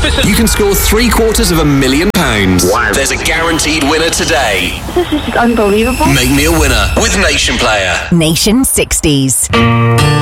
magnificent. You can score £750,000. Wow. There's a guaranteed winner today. This is just unbelievable. Make me a winner with Nation Player. Nation 60s.